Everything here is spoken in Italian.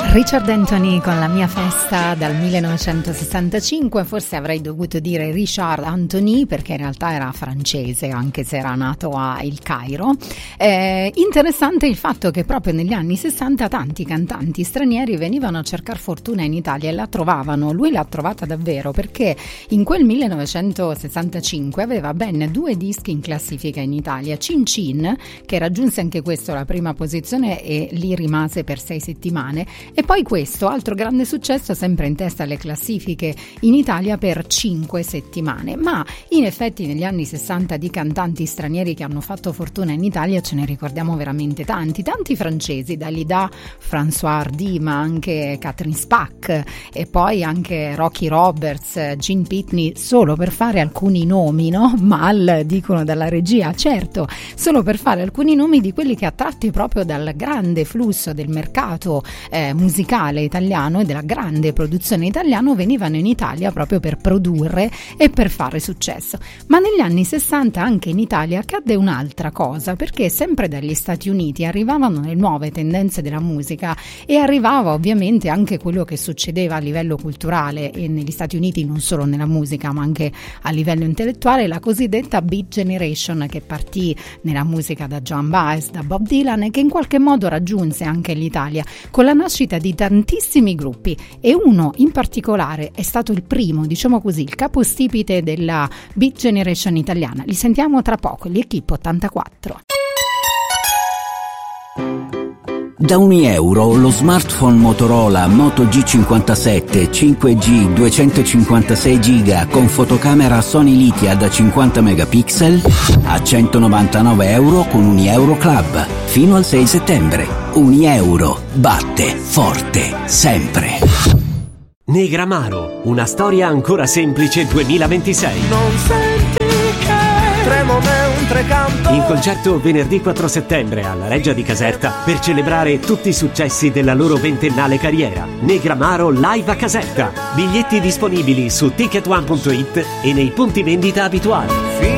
Richard Anthony con La mia festa dal 1965, forse avrei dovuto dire Richard Anthony perché in realtà era francese anche se era nato a Il Cairo. Interessante il fatto che proprio negli anni 60 tanti cantanti stranieri venivano a cercare fortuna in Italia e la trovavano. Lui l'ha trovata davvero perché in quel 1965 aveva ben 2 dischi in classifica in Italia, Cin Cin, che raggiunse anche questo la prima posizione e lì rimase per 6 settimane, e poi questo, altro grande successo, sempre in testa alle classifiche in Italia per 5 settimane. Ma in effetti negli anni 60 di cantanti stranieri che hanno fatto fortuna in Italia ce ne ricordiamo veramente tanti francesi, Dalida, François Hardy, ma anche Catherine Spack e poi anche Rocky Roberts, Gene Pitney, solo per fare alcuni nomi, no? Mal, dicono dalla regia, certo, solo per fare alcuni nomi di quelli che, attratti proprio dal grande flusso del mercato musicale italiano e della grande produzione italiana, venivano in Italia proprio per produrre e per fare successo. Ma negli anni 60 anche in Italia accadde un'altra cosa, perché sempre dagli Stati Uniti arrivavano le nuove tendenze della musica e arrivava ovviamente anche quello che succedeva a livello culturale, e negli Stati Uniti non solo nella musica ma anche a livello intellettuale, la cosiddetta Beat Generation, che partì nella musica da Joan Baez, da Bob Dylan, e che in qualche modo raggiunse anche l'Italia con la nascita di tantissimi gruppi, e uno in particolare è stato il primo, diciamo così, il capostipite della Beat Generation italiana. Li sentiamo tra poco, l'Equipe 84. Da €1 lo smartphone Motorola Moto G57 5G 256 GB con fotocamera Sony Lithia da 50 megapixel a €199 con Unieuro Club fino al 6 settembre. Unieuro batte forte sempre. Negramaro, una storia ancora semplice 2026. Non senti che tremo mentre canto. In concerto venerdì 4 settembre alla Reggia di Caserta per celebrare tutti i successi della loro 20ennale carriera. Negramaro live a Caserta. Biglietti disponibili su ticketone.it e nei punti vendita abituali.